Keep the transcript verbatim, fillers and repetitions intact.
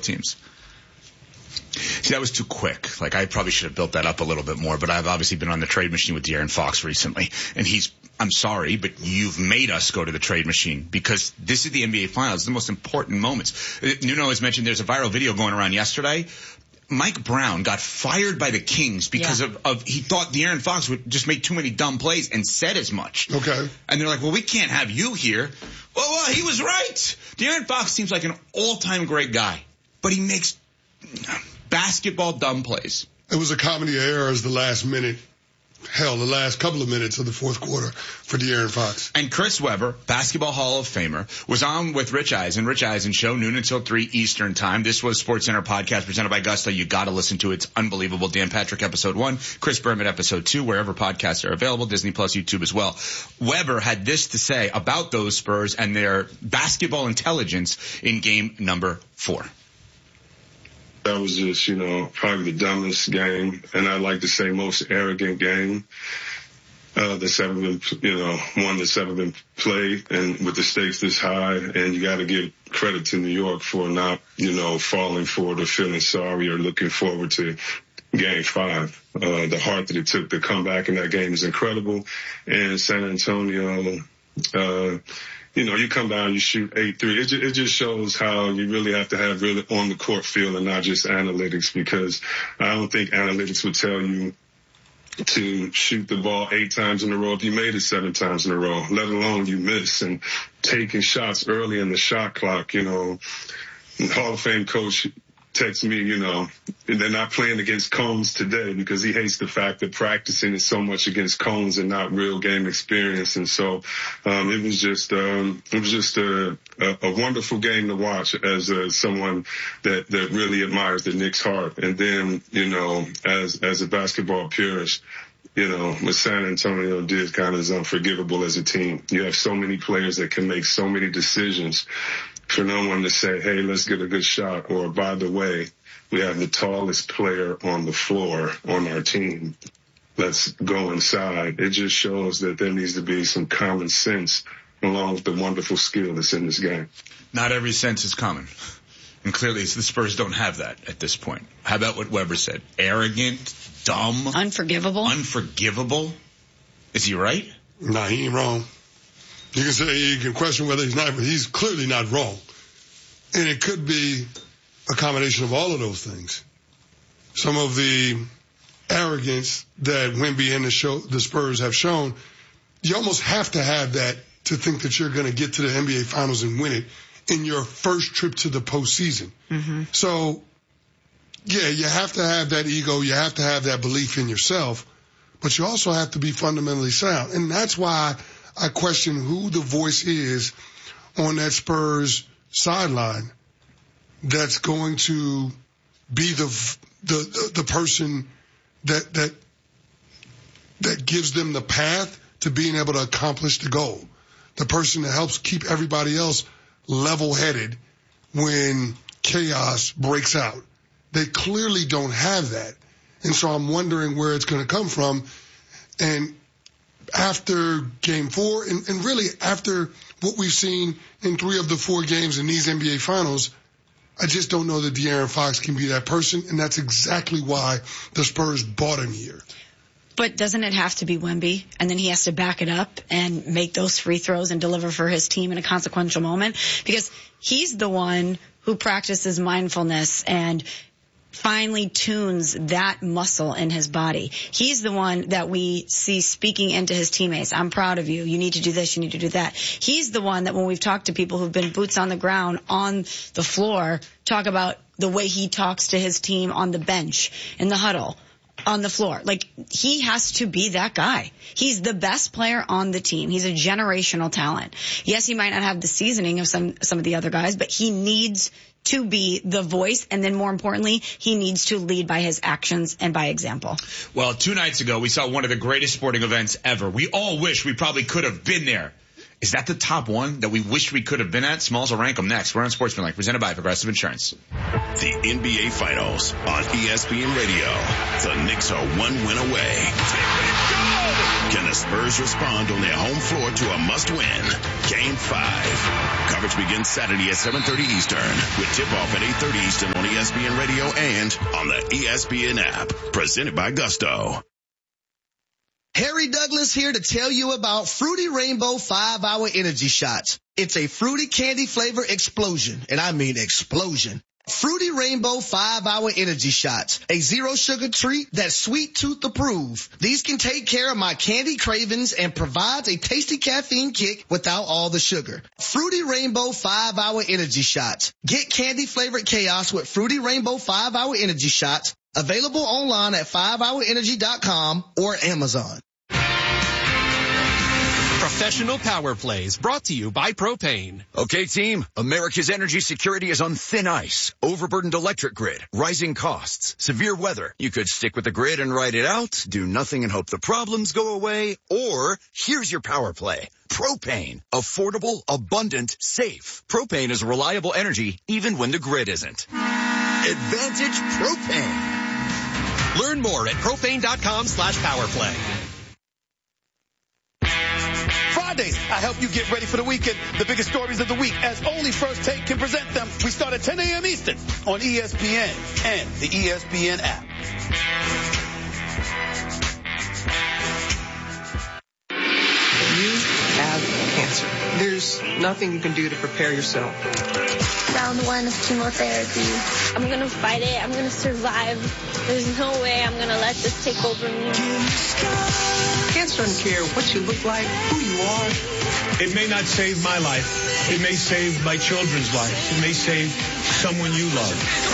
teams. See, that was too quick. Like, I probably should have built that up a little bit more, but I've obviously been on the trade machine with De'Aaron Fox recently, and he's, I'm sorry, but you've made us go to the trade machine because this is the N B A Finals, the most important moments. Nuno has mentioned there's a viral video going around yesterday. Mike Brown got fired by the Kings because yeah. of, of, he thought De'Aaron Fox would just make too many dumb plays and said as much. Okay. And they're like, well, we can't have you here. Well, well, he was right. De'Aaron Fox seems like an all-time great guy, but he makes basketball dumb plays. It was a comedy of errors the last minute, hell, the last couple of minutes of the fourth quarter for De'Aaron Fox. And Chris Webber, Basketball Hall of Famer, was on with Rich Eisen, Rich Eisen Show, noon until three Eastern Time. This was SportsCenter podcast presented by Gusto. You got to listen to it. It's unbelievable. Dan Patrick, episode one. Chris Berman, episode two, wherever podcasts are available. Disney Plus, YouTube as well. Webber had this to say about those Spurs and their basketball intelligence in game number four. That was just, you know, probably the dumbest game, and I'd like to say most arrogant game uh, that's ever been, you know, one that's ever been played, and with the stakes this high. And you got to give credit to New York for not, you know, falling forward or feeling sorry or looking forward to game five. Uh, the heart that it took to come back in that game is incredible. And San Antonio, uh, you know, you come down, you shoot eight three. It, it just shows how you really have to have really on the court feel and not just analytics, because I don't think analytics would tell you to shoot the ball eight times in a row if you made it seven times in a row, let alone you miss. And taking shots early in the shot clock, you know, Hall of Fame coach texts me, you know, they're not playing against cones today because he hates the fact that practicing is so much against cones and not real game experience. And so um, it was just um, it was just a, a, a wonderful game to watch as uh, someone that, that really admires the Knicks' heart. And then, you know, as as a basketball purist, you know, what San Antonio did kind of is unforgivable as a team. You have so many players that can make so many decisions. For no one to say, hey, let's get a good shot, or by the way, we have the tallest player on the floor on our team. Let's go inside. It just shows that there needs to be some common sense along with the wonderful skill that's in this game. Not every sense is common. And clearly the Spurs don't have that at this point. How about what Webber said? Arrogant, dumb. Unforgivable. Unforgivable. Is he right? Nah, he ain't wrong. You can say, you can question whether he's not, but he's clearly not wrong. And it could be a combination of all of those things. Some of the arrogance that Wemby and the show, the Spurs have shown, you almost have to have that to think that you're going to get to the N B A Finals and win it in your first trip to the postseason. Mm-hmm. So, yeah, you have to have that ego. You have to have that belief in yourself. But you also have to be fundamentally sound. And that's why I question who the voice is on that Spurs sideline that's going to be the the the person that that that gives them the path to being able to accomplish the goal. The person that helps keep everybody else level-headed when chaos breaks out. They clearly don't have that. And so I'm wondering where it's going to come from. And after game four, and, and really after what we've seen in three of the four games in these N B A Finals, I just don't know that De'Aaron Fox can be that person, and that's exactly why the Spurs bought him here. But doesn't it have to be Wemby? And then he has to back it up and make those free throws and deliver for his team in a consequential moment? Because he's the one who practices mindfulness and finally tunes that muscle in his body. He's the one that we see speaking into his teammates. I'm proud of you. You need to do this. You need to do that. He's the one that when we've talked to people who've been boots on the ground on the floor, talk about the way he talks to his team on the bench, in the huddle, on the floor. Like, he has to be that guy. He's the best player on the team. He's a generational talent. Yes, he might not have the seasoning of some, some of the other guys, but he needs to be the voice, and then more importantly, he needs to lead by his actions and by example. Well, two nights ago, we saw one of the greatest sporting events ever. We all wish we probably could have been there. Is that the top one that we wish we could have been at? Smalls will rank them next. We're on Sportsmanlike, presented by Progressive Insurance. The N B A Finals on E S P N Radio. The Knicks are one win away. Can the Spurs respond on their home floor to a must-win? Game five. Coverage begins Saturday at seven thirty Eastern with tip-off at eight thirty Eastern on E S P N Radio and on the E S P N app. Presented by Gusto. Harry Douglas here to tell you about Fruity Rainbow five hour Energy Shots. It's a fruity candy flavor explosion, and I mean explosion. Fruity Rainbow five hour Energy Shots, a zero sugar treat that's sweet tooth approved. These can take care of my candy cravings and provides a tasty caffeine kick without all the sugar. Fruity Rainbow five hour Energy Shots. Get candy flavored chaos with Fruity Rainbow five hour Energy Shots. Available online at five hour energy dot com or Amazon. Professional Power Plays brought to you by Propane. Okay, team. America's energy security is on thin ice. Overburdened electric grid, rising costs, severe weather. You could stick with the grid and ride it out, do nothing and hope the problems go away, or here's your power play. Propane. Affordable, abundant, safe. Propane is reliable energy even when the grid isn't. Advantage Propane. Learn more at propane.com slash powerplay. Fridays, I help you get ready for the weekend. The biggest stories of the week, as only First Take can present them. We start at ten a.m. Eastern on E S P N and the E S P N app. You have cancer. There's nothing you can do to prepare yourself. Round one of chemotherapy. I'm going to fight it. I'm going to survive. There's no way I'm going to let this take over me. Cancer doesn't care what you look like, who you are. It may not save my life. It may save my children's lives. It may save someone you love.